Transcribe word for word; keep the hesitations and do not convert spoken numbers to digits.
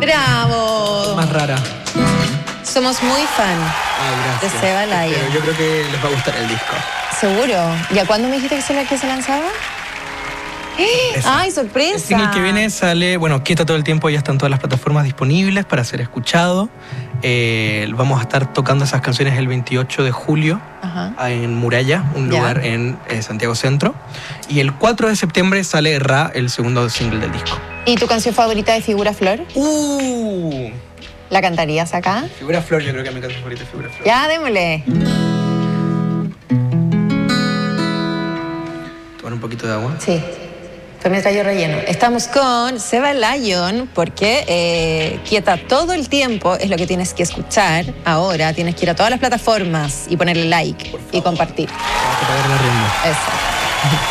¡Bravo! Más rara. Somos muy fan Ay, de gracias. Seba Lion. Pero yo creo que les va a gustar el disco. ¿Seguro? ¿Y a cuándo me dijiste que se, la, que se lanzaba? Sorpresa. ¡Ay, sorpresa! El single que viene sale, bueno, Quieta todo el tiempo, ya están todas las plataformas disponibles para ser escuchado. Eh, vamos a estar tocando esas canciones el veintiocho de julio Ajá. en Muralla, un Ya. lugar en eh, Santiago Centro. Y el cuatro de septiembre sale Ra, el segundo single del disco. ¿Y tu canción favorita de Figura Flor? ¡Uh! ¿La cantarías acá? Figura Flor, yo creo que mi canción favorita es Figura Flor. Ya, démosle. Tomar un poquito de agua. Sí. Fue mientras yo relleno. Estamos con Seba Lion porque eh, Quieta todo el tiempo es lo que tienes que escuchar. Ahora tienes que ir a todas las plataformas y ponerle like y compartir. Vamos a pagar la rienda. Eso.